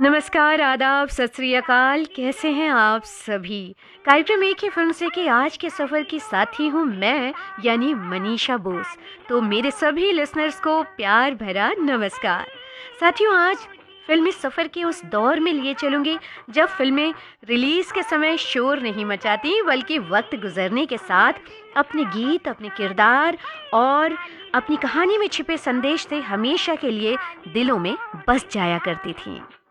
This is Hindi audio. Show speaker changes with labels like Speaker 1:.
Speaker 1: नमस्कार, आदाब, सत श्री अकाल। कैसे हैं आप सभी। कार्यक्रम एक ही फिल्म से कि आज के सफ़र की साथी हूँ मैं, यानी मनीषा बोस। तो मेरे सभी लिसनर्स को प्यार भरा नमस्कार। साथियों, आज फिल्मी सफ़र के उस दौर में लिए चलूँगी जब फिल्में रिलीज़ के समय शोर नहीं मचाती, बल्कि वक्त गुजरने के साथ अपने गीत, अपने किरदार और अपनी कहानी में छिपे संदेश से हमेशा के लिए दिलों में बस जाया करती थीं।